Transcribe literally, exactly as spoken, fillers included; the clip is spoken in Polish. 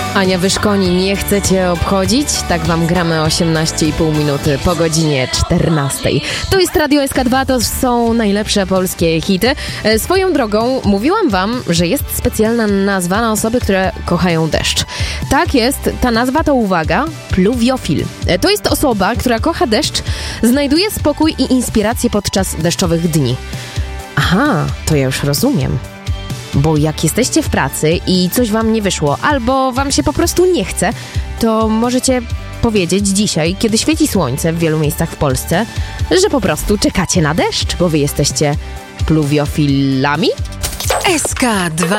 Ania Wyszkoni, nie chcecie obchodzić? Tak wam gramy osiemnaście i pół minuty po godzinie czternastej. To jest Radio S K dwa, to są najlepsze polskie hity. E, swoją drogą mówiłam wam, że jest specjalna nazwa na osoby, które kochają deszcz. Tak jest, ta nazwa to, uwaga, pluviofil. E, to jest osoba, która kocha deszcz, znajduje spokój i inspirację podczas deszczowych dni. Aha, to ja już rozumiem. Bo jak jesteście w pracy i coś wam nie wyszło, albo wam się po prostu nie chce, to możecie powiedzieć dzisiaj, kiedy świeci słońce w wielu miejscach w Polsce, że po prostu czekacie na deszcz, bo wy jesteście pluviofilami? S K dwa.